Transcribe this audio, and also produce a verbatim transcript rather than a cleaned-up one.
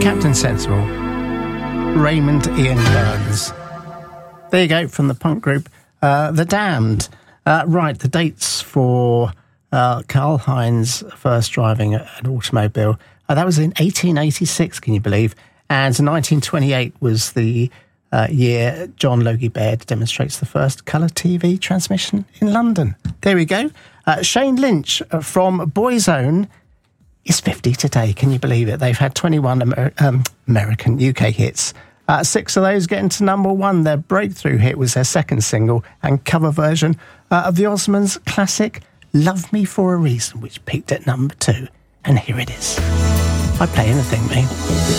Captain Sensible, Raymond Ian Burns. There you go, from the punk group uh, The Damned. Uh, right, the dates for uh, Karl Heinz first driving an automobile. Uh, that was in eighteen eighty-six, can you believe? And nineteen twenty-eight was the uh, year John Logie Baird demonstrates the first colour T V transmission in London. There we go. Uh, Shane Lynch from Boyzone is fifty today. Can you believe it? They've had twenty-one Amer- um, American U K hits. Uh, six of those getting to number one. Their breakthrough hit was their second single and cover version uh, of the Osmonds' classic Love Me For A Reason, which peaked at number two. And here it is. I play anything, mate.